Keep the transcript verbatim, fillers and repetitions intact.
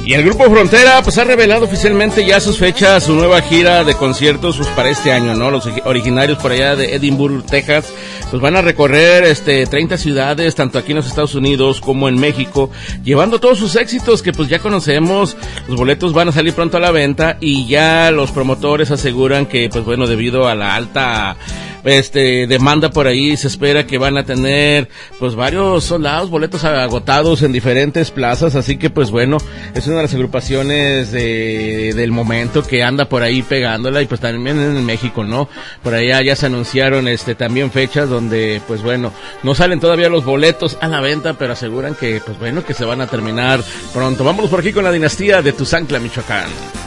Y el Grupo Frontera pues ha revelado oficialmente ya sus fechas, su nueva gira de conciertos pues para este año, ¿no? Los originarios por allá de Edinburgh, Texas, pues van a recorrer este treinta ciudades, tanto aquí en los Estados Unidos como en México, llevando todos sus éxitos que pues ya conocemos. Los boletos van a salir pronto a la venta y ya los promotores aseguran que pues bueno, debido a la alta este demanda por ahí, se espera que van a tener pues varios soldados, boletos agotados en diferentes plazas, así que pues bueno, es una de las agrupaciones de, del momento que anda por ahí pegándola, y pues también en México, ¿no? Por allá ya se anunciaron este también fechas donde pues bueno, no salen todavía los boletos a la venta, pero aseguran que pues bueno, que se van a terminar pronto. Vámonos por aquí con la dinastía de Tuzancla, Michoacán.